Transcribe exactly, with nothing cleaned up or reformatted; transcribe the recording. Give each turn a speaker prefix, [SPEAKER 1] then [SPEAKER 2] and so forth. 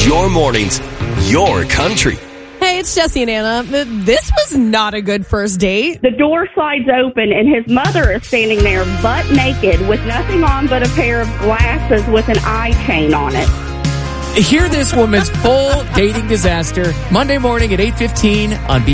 [SPEAKER 1] Your mornings, your country.
[SPEAKER 2] Hey, it's Jesse and Anna. This was not a good first date.
[SPEAKER 3] The door slides open, and his mother is standing there butt naked with nothing on but a pair of glasses with an eye chain on it.
[SPEAKER 4] Hear this woman's full dating disaster Monday morning at eight fifteen on B.